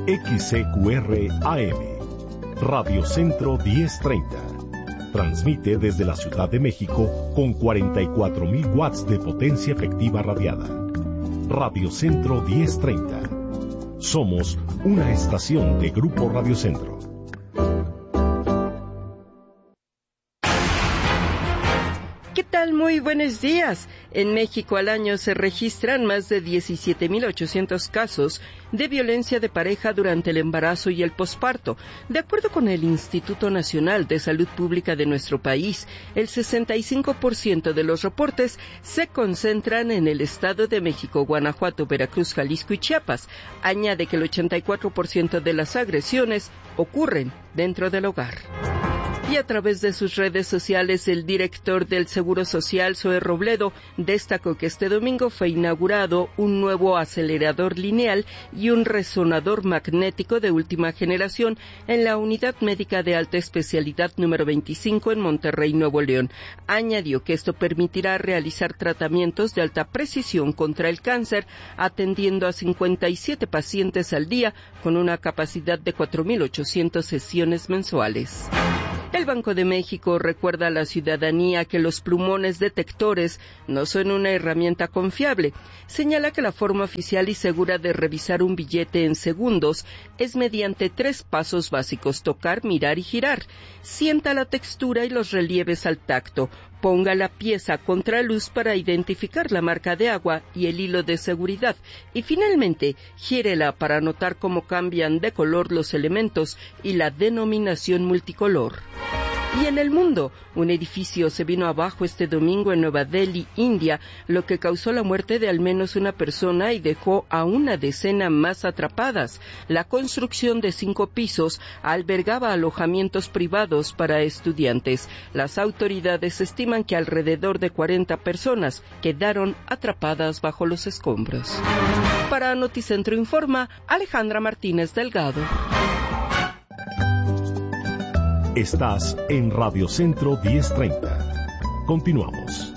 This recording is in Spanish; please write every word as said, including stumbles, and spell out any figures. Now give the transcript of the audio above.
X C Q R A M, Radio Centro diez treinta. Transmite desde la Ciudad de México con cuarenta y cuatro mil watts de potencia efectiva radiada. Radio Centro diez treinta. Somos una estación de Grupo Radio Centro. ¿Qué tal? Muy buenos días. En México al año se registran más de diecisiete mil ochocientos casos de violencia de pareja durante el embarazo y el posparto. De acuerdo con el Instituto Nacional de Salud Pública de nuestro país, el sesenta y cinco por ciento de los reportes se concentran en el Estado de México, Guanajuato, Veracruz, Jalisco y Chiapas. Añade que el ochenta y cuatro por ciento de las agresiones ocurren dentro del hogar. Y a través de sus redes sociales, el director del Seguro Social, Zoe Robledo, destacó que este domingo fue inaugurado un nuevo acelerador lineal y un resonador magnético de última generación en la Unidad Médica de Alta Especialidad número veinticinco en Monterrey, Nuevo León. Añadió que esto permitirá realizar tratamientos de alta precisión contra el cáncer, atendiendo a cincuenta y siete pacientes al día con una capacidad de cuatro mil ochocientas sesiones mensuales. El Banco de México recuerda a la ciudadanía que los plumones detectores no son una herramienta confiable. Señala que la forma oficial y segura de revisar un billete en segundos es mediante tres pasos básicos: tocar, mirar y girar. Sienta la textura y los relieves al tacto. Ponga la pieza contra luz para identificar la marca de agua y el hilo de seguridad. Y finalmente, giérela para notar cómo cambian de color los elementos y la denominación multicolor. Y en el mundo, un edificio se vino abajo este domingo en Nueva Delhi, India, lo que causó la muerte de al menos una persona y dejó a una decena más atrapadas. La construcción de cinco pisos albergaba alojamientos privados para estudiantes. Las autoridades estiman que alrededor de cuarenta personas quedaron atrapadas bajo los escombros. Para Noticentro Informa, Alejandra Martínez Delgado. Estás en Radio Centro diez treinta. Continuamos.